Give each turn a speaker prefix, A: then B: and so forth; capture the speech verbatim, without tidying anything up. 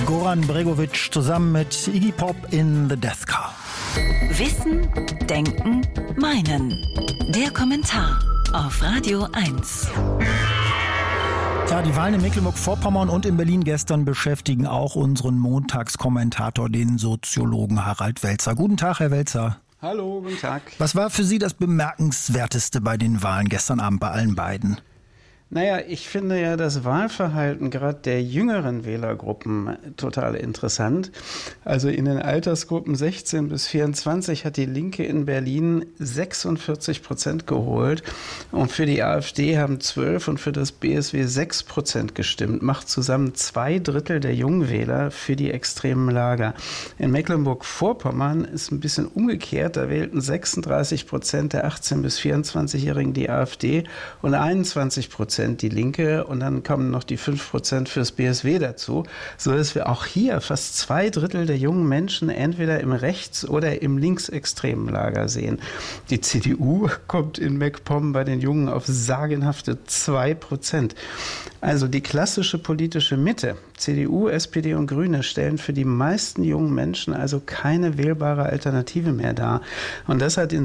A: Goran Bregović zusammen mit Iggy Pop in The Death Car.
B: Wissen, Denken, Meinen. Der Kommentar auf Radio eins.
A: Ja, die Wahlen in Mecklenburg-Vorpommern und in Berlin gestern beschäftigen auch unseren Montagskommentator, den Soziologen Harald Welzer. Guten Tag, Herr Welzer.
C: Hallo, guten Tag.
A: Was war für Sie das Bemerkenswerteste bei den Wahlen gestern Abend bei allen beiden?
C: Naja, ich finde ja das Wahlverhalten gerade der jüngeren Wählergruppen total interessant. Also in den Altersgruppen sechzehn bis vierundzwanzig hat die Linke in Berlin sechsundvierzig Prozent geholt und für die AfD haben zwölf und für das B S W sechs Prozent gestimmt. Macht zusammen zwei Drittel der Jungwähler für die extremen Lager. In Mecklenburg-Vorpommern ist ein bisschen umgekehrt. Da wählten sechsunddreißig Prozent der achtzehn bis vierundzwanzigjährigen die AfD und einundzwanzig Prozent die Linke und dann kommen noch die fünf Prozent fürs B S W dazu, sodass wir auch hier fast zwei Drittel der jungen Menschen entweder im Rechts- oder im linksextremen Lager sehen. Die C D U kommt in MacPom bei den Jungen auf sagenhafte zwei Prozent. Also die klassische politische Mitte, C D U, S P D und Grüne, stellen für die meisten jungen Menschen also keine wählbare Alternative mehr dar. Und das hat in